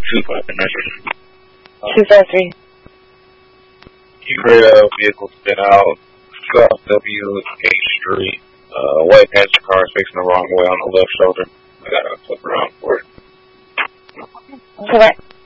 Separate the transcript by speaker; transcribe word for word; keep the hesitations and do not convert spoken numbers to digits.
Speaker 1: two five three.
Speaker 2: Two five three.
Speaker 1: Area vehicle's been out South W H Street. Uh, white passenger car is facing the wrong way on the left shoulder. I gotta flip around for it.
Speaker 2: Correct.